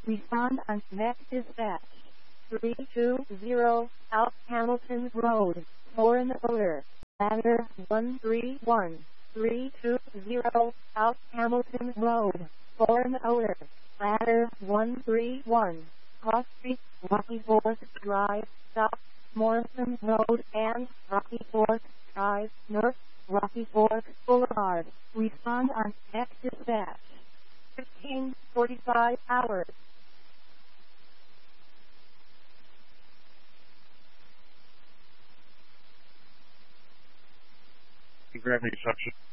Respond on next dispatch. 320 South Hamilton Road, Foreign Odor. Ladder 131. 320 South Hamilton Road, Foreign Odor. Ladder 131. Cross Street, Rocky Fork Drive, South Morrison Road and Rocky Fork Drive, North Rocky Fork Boulevard. Respond on next dispatch. 15:45 hours. Gravity suction.